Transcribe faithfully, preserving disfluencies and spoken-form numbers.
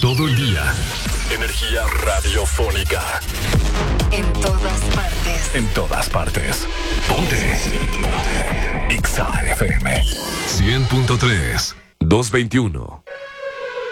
todo el día. Energía radiofónica. En todas partes. En todas partes. Ponte. Ponte. X A F M. cien punto tres. doscientos veintiuno.